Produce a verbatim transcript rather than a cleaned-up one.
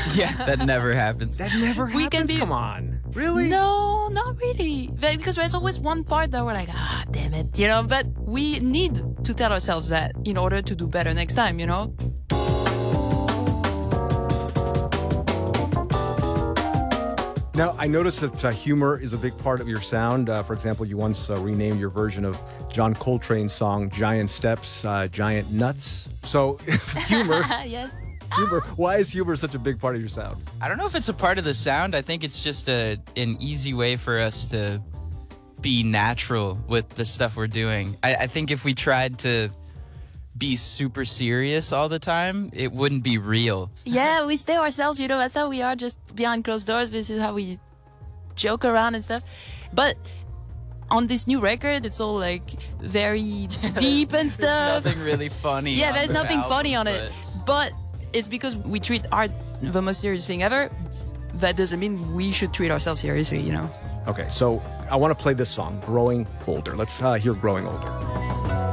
Yeah, that never happens. That never happens? We can be- Come on. Really? No, not really. But- Because there's always one part that we're like, ah, damn it, you know. But we need to tell ourselves that in order to do better next time, you know. Now, I noticed that uh, humor is a big part of your sound. Uh, for example, you once uh, renamed your version of John Coltrane's song Giant Steps, uh, Giant Nuts. So, humor, Yes. humor. Why is humor such a big part of your sound? I don't know if it's a part of the sound. I think it's just a an easy way for us to be natural with the stuff we're doing. I, I think if we tried to be super serious all the time, it wouldn't be real. Yeah, we stay ourselves, you know, that's how we are, just behind closed doors. This is how we joke around and stuff. But on this new record, it's all like very deep and stuff. There's nothing really funny. Yeah, on there's the nothing album, funny on it. But it's because we treat art the most serious thing ever. That doesn't mean we should treat ourselves seriously, you know. Okay, so I want to play this song, Growing Older. Let's uh, hear Growing Older.